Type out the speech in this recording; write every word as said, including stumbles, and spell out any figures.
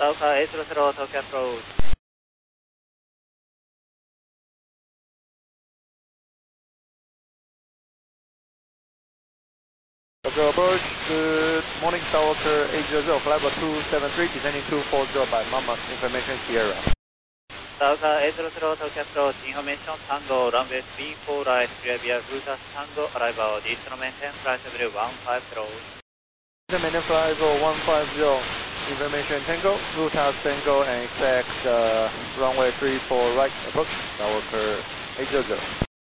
Sauka eight zero zero, Tokyo approach. Tokyo approach, good morning, Skywalker eight zero zero, flight level two seven three, descending two four zero by Mama Information Sierra. Sauka eight zero zero, Tokyo approach, information Tango, runway three four right, clear via Rutas Tango, arrival, distance maintain, flight level one five zero. Maintain flight level one five zero, information Tango, Rutas Tango, and exact uh, runway three four right, approach, Skywalker eight zero zero.